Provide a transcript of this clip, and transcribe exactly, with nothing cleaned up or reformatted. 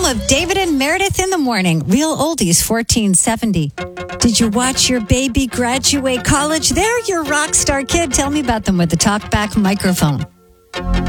home of David and Meredith in the morning. Real Oldies fourteen seventy. Did you watch your baby graduate college? They're your rock star kid. Tell me about them with the talkback microphone.